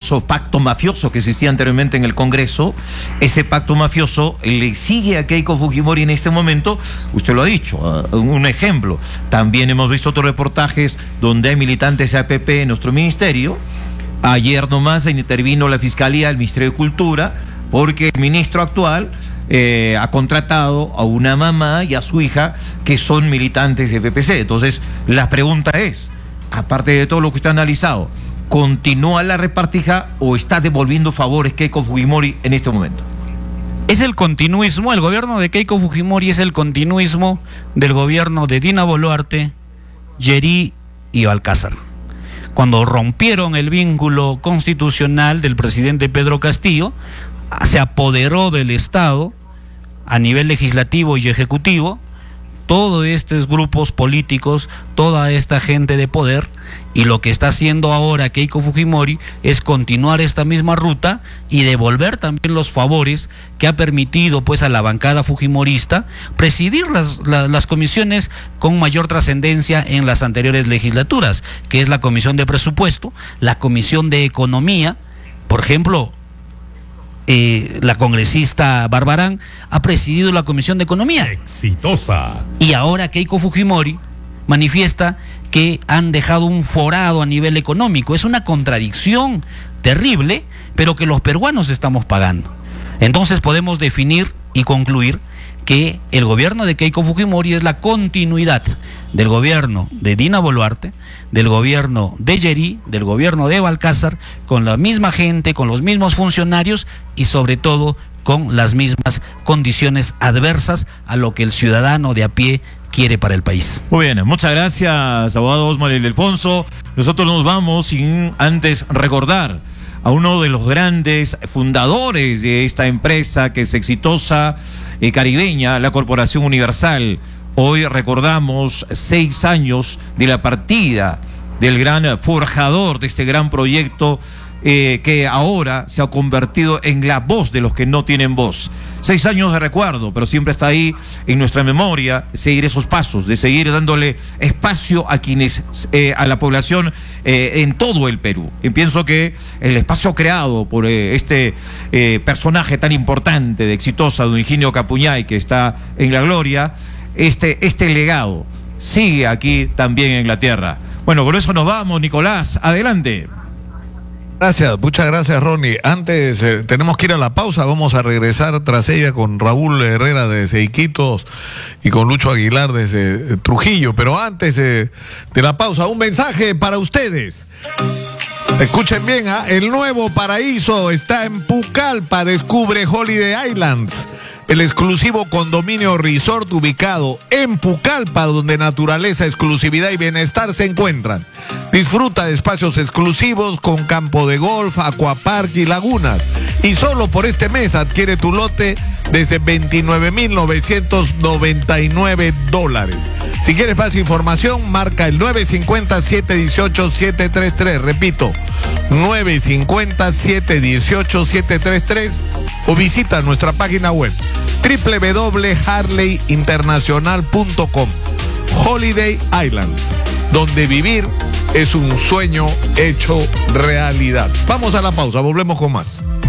famoso pacto mafioso que existía anteriormente en el Congreso. Ese pacto mafioso le sigue a Keiko Fujimori en este momento. Usted lo ha dicho, un ejemplo. También hemos visto otros reportajes donde hay militantes de APP en nuestro ministerio. Ayer nomás intervino la Fiscalía del Ministerio de Cultura porque el ministro actual ha contratado a una mamá y a su hija que son militantes de PPC. Entonces, la pregunta es, aparte de todo lo que está analizado, ¿continúa la repartija o está devolviendo favores Keiko Fujimori en este momento? Es el continuismo, el gobierno de Keiko Fujimori es el continuismo del gobierno de Dina Boluarte, Yeri y Balcázar. Cuando rompieron el vínculo constitucional del presidente Pedro Castillo, se apoderó del Estado a nivel legislativo y ejecutivo, todos estos grupos políticos, toda esta gente de poder, y lo que está haciendo ahora Keiko Fujimori es continuar esta misma ruta y devolver también los favores que ha permitido pues a la bancada fujimorista presidir las comisiones con mayor trascendencia en las anteriores legislaturas, que es la Comisión de Presupuesto, la Comisión de Economía. Por ejemplo, la congresista Barbarán ha presidido la Comisión de Economía. Exitosa. Y ahora Keiko Fujimori manifiesta que han dejado un forado a nivel económico. Es una contradicción terrible, pero que los peruanos estamos pagando. Entonces podemos definir y concluir que el gobierno de Keiko Fujimori es la continuidad del gobierno de Dina Boluarte, del gobierno de Yeri, del gobierno de Balcázar, con la misma gente, con los mismos funcionarios y sobre todo con las mismas condiciones adversas a lo que el ciudadano de a pie quiere para el país. Muy bien, muchas gracias, abogado Osmar Ildefonso. Nosotros nos vamos sin antes recordar a uno de los grandes fundadores de esta empresa que es exitosa, caribeña, la Corporación Universal. Hoy recordamos 6 años de la partida del gran forjador de este gran proyecto, que ahora se ha convertido en la voz de los que no tienen voz. 6 años de recuerdo, pero siempre está ahí en nuestra memoria seguir esos pasos, de seguir dándole espacio a quienes, a la población en todo el Perú. Y pienso que el espacio creado por este personaje tan importante de Exitosa, don Higinio Capuñay, que está en la gloria, este legado sigue aquí también en la tierra. Bueno, con eso nos vamos, Nicolás, adelante. Gracias, muchas gracias, Ronnie. Antes tenemos que ir a la pausa, vamos a regresar tras ella con Raúl Herrera desde Iquitos y con Lucho Aguilar desde Trujillo. Pero antes de la pausa, un mensaje para ustedes. Escuchen bien, el nuevo paraíso está en Pucallpa. Descubre Holiday Islands, el exclusivo condominio resort ubicado en Pucallpa, donde naturaleza, exclusividad y bienestar se encuentran. Disfruta de espacios exclusivos con campo de golf, aquapark y lagunas. Y solo por este mes adquiere tu lote desde $29,999. Si quieres más información, marca el 950-718-733. Repito, 950-718-733 o visita nuestra página web www.harleyinternacional.com. Holiday Islands, donde vivir es un sueño hecho realidad. Vamos a la pausa, volvemos con más.